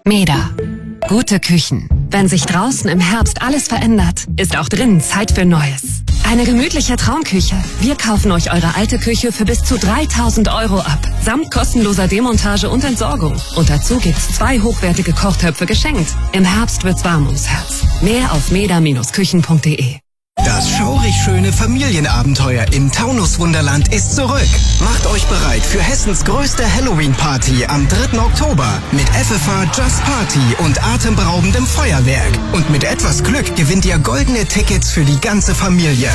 Meda. Gute Küchen. Wenn sich draußen im Herbst alles verändert, ist auch drinnen Zeit für Neues. Eine gemütliche Traumküche. Wir kaufen euch eure alte Küche für bis zu 3.000 € ab. Samt kostenloser Demontage und Entsorgung. Und dazu gibt's 2 hochwertige Kochtöpfe geschenkt. Im Herbst wird's warm ums Herz. Mehr auf meda-küchen.de. Das schaurig schöne Familienabenteuer im Taunus-Wunderland ist zurück. Macht euch bereit für Hessens größte Halloween-Party am 3. Oktober mit FFH Just Party und atemberaubendem Feuerwerk. Und mit etwas Glück gewinnt ihr goldene Tickets für die ganze Familie.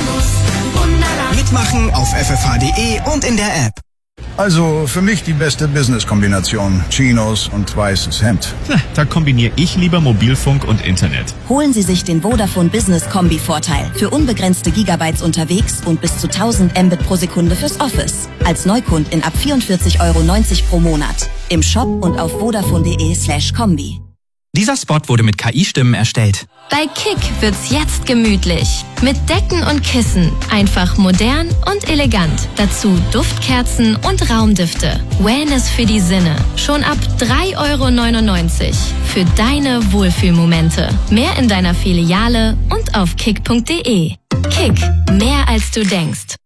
Mitmachen auf ffh.de und in der App. Also für mich die beste Business-Kombination. Chinos und weißes Hemd. Da kombiniere ich lieber Mobilfunk und Internet. Holen Sie sich den Vodafone Business Kombi-Vorteil. Für unbegrenzte Gigabytes unterwegs und bis zu 1000 Mbit pro Sekunde fürs Office. Als Neukundin ab 44,90 € pro Monat. Im Shop und auf vodafone.de/kombi. Dieser Spot wurde mit KI-Stimmen erstellt. Bei Kick wird's jetzt gemütlich. Mit Decken und Kissen. Einfach modern und elegant. Dazu Duftkerzen und Raumdüfte. Wellness für die Sinne. Schon ab 3,99 € für deine Wohlfühlmomente. Mehr in deiner Filiale und auf kick.de. Kick. Mehr als du denkst.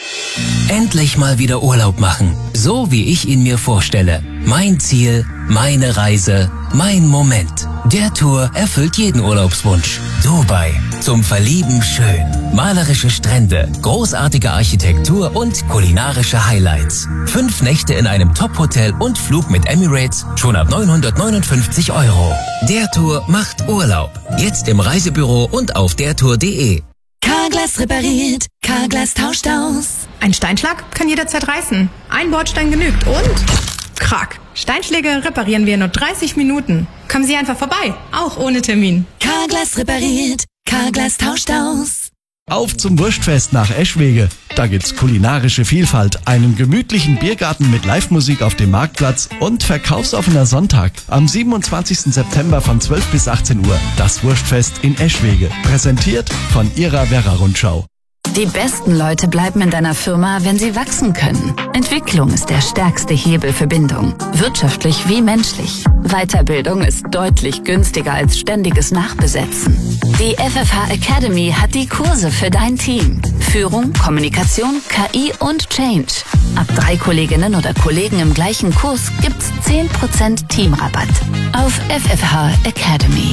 Endlich mal wieder Urlaub machen. So wie ich ihn mir vorstelle. Mein Ziel, meine Reise, mein Moment. Der Tour erfüllt jeden Urlaubswunsch. Dubai. Zum Verlieben schön. Malerische Strände, großartige Architektur und kulinarische Highlights. 5 Nächte in einem Top-Hotel und Flug mit Emirates schon ab 959 €. Der Tour macht Urlaub. Jetzt im Reisebüro und auf dertour.de. Carglass repariert, Carglass tauscht aus. Ein Steinschlag kann jederzeit reißen. Ein Bordstein genügt und krack. Steinschläge reparieren wir in nur 30 Minuten. Kommen Sie einfach vorbei, auch ohne Termin. Carglass repariert, Carglass tauscht aus. Auf zum Wurstfest nach Eschwege. Da gibt's kulinarische Vielfalt, einen gemütlichen Biergarten mit Live-Musik auf dem Marktplatz und verkaufsoffener Sonntag. Am 27. September von 12 bis 18 Uhr. Das Wurstfest in Eschwege. Präsentiert von Ihrer Werra-Rundschau. Die besten Leute bleiben in deiner Firma, wenn sie wachsen können. Entwicklung ist der stärkste Hebel für Bindung. Wirtschaftlich wie menschlich. Weiterbildung ist deutlich günstiger als ständiges Nachbesetzen. Die FFH Academy hat die Kurse für dein Team. Führung, Kommunikation, KI und Change. Ab 3 Kolleginnen oder Kollegen im gleichen Kurs gibt's 10% Teamrabatt. Auf FFH Academy.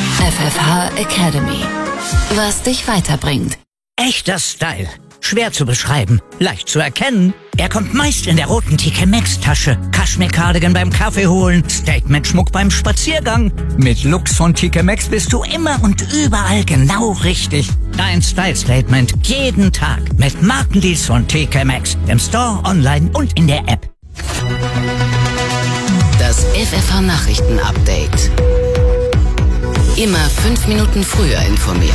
FFH Academy. Was dich weiterbringt. Echter Style. Schwer zu beschreiben, leicht zu erkennen. Er kommt meist in der roten TK Maxx Tasche. Kaschmir-Cardigan beim Kaffee holen, Statement-Schmuck beim Spaziergang. Mit Looks von TK Maxx bist du immer und überall genau richtig. Dein Style-Statement jeden Tag mit Markendeals von TK Maxx. Im Store, online und in der App. Das FFH Nachrichten-Update. Immer 5 Minuten früher informiert.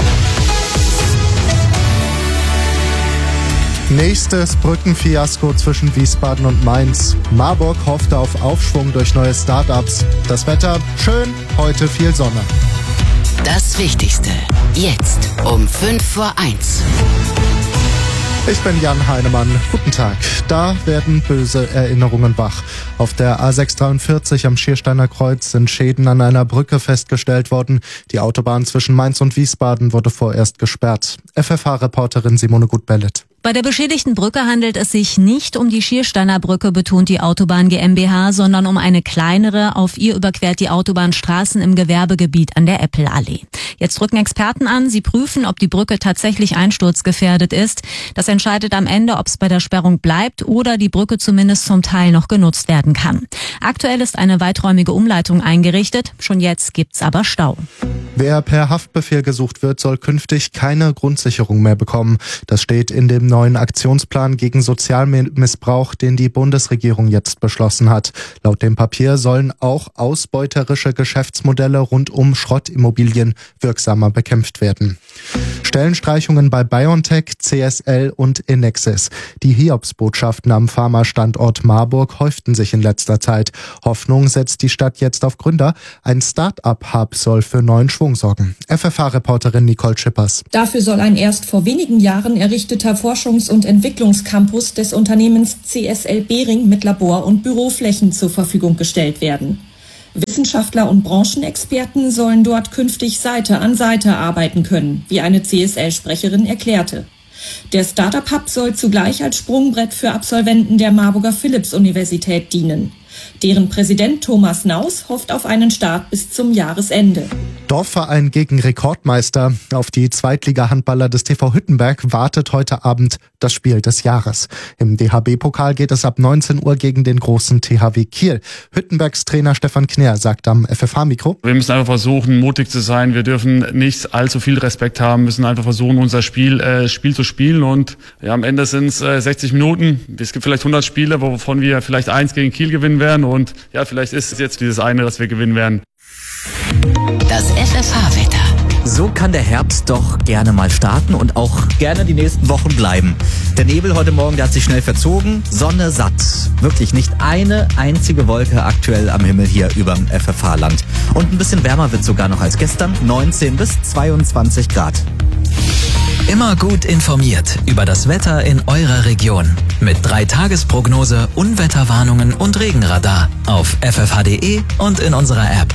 Nächstes Brückenfiasko zwischen Wiesbaden und Mainz. Marburg hoffte auf Aufschwung durch neue Start-ups. Das Wetter schön, heute viel Sonne. Das Wichtigste. Jetzt um 1:05. Ich bin Jan Heinemann. Guten Tag. Da werden böse Erinnerungen wach. Auf der A643 am Schiersteiner Kreuz sind Schäden an einer Brücke festgestellt worden. Die Autobahn zwischen Mainz und Wiesbaden wurde vorerst gesperrt. FFH-Reporterin Simone Gut-Bellet. Bei der beschädigten Brücke handelt es sich nicht um die Schiersteiner Brücke, betont die Autobahn GmbH, sondern um eine kleinere. Auf ihr überquert die Autobahn Straßen im Gewerbegebiet an der Eppelallee. Jetzt rücken Experten an. Sie prüfen, ob die Brücke tatsächlich einsturzgefährdet ist. Das entscheidet am Ende, ob es bei der Sperrung bleibt oder die Brücke zumindest zum Teil noch genutzt werden kann. Aktuell ist eine weiträumige Umleitung eingerichtet. Schon jetzt gibt's aber Stau. Wer per Haftbefehl gesucht wird, soll künftig keine Grundsicherung mehr bekommen. Das steht in dem neuen Aktionsplan gegen Sozialmissbrauch, den die Bundesregierung jetzt beschlossen hat. Laut dem Papier sollen auch ausbeuterische Geschäftsmodelle rund um Schrottimmobilien wirksamer bekämpft werden. Stellenstreichungen bei BioNTech, CSL und Enexis. Die Hiobsbotschaften am Pharma-Standort Marburg häuften sich in letzter Zeit. Hoffnung setzt die Stadt jetzt auf Gründer. Ein Start-up-Hub soll für neuen Schwung sorgen. FFH-Reporterin Nicole Schippers. Dafür soll ein erst vor wenigen Jahren errichteter Forschungs- und Entwicklungscampus des Unternehmens CSL Behring mit Labor- und Büroflächen zur Verfügung gestellt werden. Wissenschaftler und Branchenexperten sollen dort künftig Seite an Seite arbeiten können, wie eine CSL-Sprecherin erklärte. Der Startup-Hub soll zugleich als Sprungbrett für Absolventen der Marburger Philipps-Universität dienen. Deren Präsident Thomas Naus hofft auf einen Start bis zum Jahresende. Dorfverein gegen Rekordmeister. Auf die Zweitliga-Handballer des TV Hüttenberg wartet heute Abend das Spiel des Jahres. Im DHB-Pokal geht es ab 19 Uhr gegen den großen THW Kiel. Hüttenbergs Trainer Stefan Kner sagt am FFH-Mikro: Wir müssen einfach versuchen, mutig zu sein. Wir dürfen nicht allzu viel Respekt haben, müssen einfach versuchen, unser Spiel zu spielen. Und ja, am Ende sind es 60 Minuten. Es gibt vielleicht 100 Spiele, wovon wir vielleicht 1 gegen Kiel gewinnen werden. Und ja, vielleicht ist es jetzt dieses eine, dass wir gewinnen werden. Das FFH-Wetter. So kann der Herbst doch gerne mal starten und auch gerne die nächsten Wochen bleiben. Der Nebel heute Morgen, der hat sich schnell verzogen. Sonne satt. Wirklich nicht eine einzige Wolke aktuell am Himmel hier überm FFH-Land. Und ein bisschen wärmer wird sogar noch als gestern. 19 bis 22 Grad. Immer gut informiert über das Wetter in eurer Region. Mit 3-Tages-Prognose, Unwetterwarnungen und Regenradar auf ffh.de und in unserer App.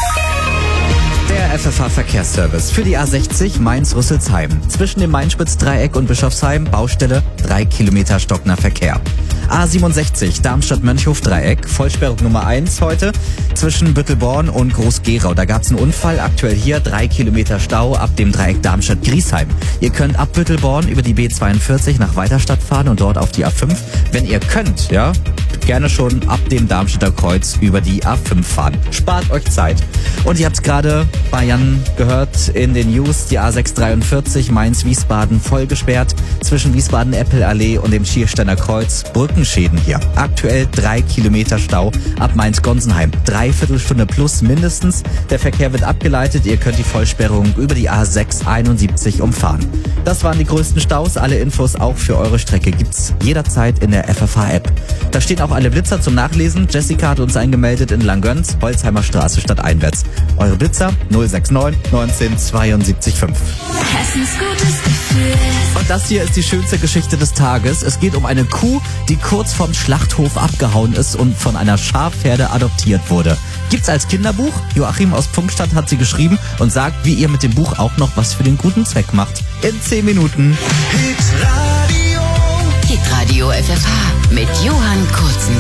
Der FFH-Verkehrsservice für die A60 Mainz-Rüsselsheim. Zwischen dem Main-Spitz-Dreieck und Bischofsheim Baustelle, 3 Kilometer stockender Verkehr. A67 Darmstadt-Mönchhof-Dreieck, Vollsperrung Nummer 1 heute zwischen Büttelborn und Groß-Gerau. Da gab es einen Unfall, aktuell hier 3 Kilometer Stau ab dem Dreieck Darmstadt-Griesheim. Ihr könnt ab Büttelborn über die B42 nach Weiterstadt fahren und dort auf die A5. Wenn ihr könnt, ja, gerne schon ab dem Darmstädter Kreuz über die A5 fahren. Spart euch Zeit. Und ihr habt es gerade bei Jan gehört in den News, die A643 Mainz-Wiesbaden voll gesperrt zwischen Wiesbaden-Eppel-Allee und dem Schiersteiner Kreuz. Brückenschäden hier. Aktuell 3 Kilometer Stau ab Mainz-Gonsenheim. 3/4 Stunde plus mindestens. Der Verkehr wird abgeleitet. Ihr könnt die Vollsperrung über die A671 umfahren. Das waren die größten Staus. Alle Infos auch für eure Strecke gibt's jederzeit in der FFH-App. Da stehen auch alle Blitzer zum Nachlesen. Jessica hat uns eingemeldet in Langgöns, Holzheimer Straße stadteinwärts. Eure Blitzer 069 19 72 5. Hessens gutes Gefühl. Und das hier ist die schönste Geschichte des Tages. Es geht um eine Kuh, die kurz vom Schlachthof abgehauen ist und von einer Schafherde adoptiert wurde. Gibt's als Kinderbuch. Joachim aus Pfungstadt hat sie geschrieben und sagt, wie ihr mit dem Buch auch noch was für den guten Zweck macht. In 10 Minuten. Hitradio FFH mit Johann Kurzen.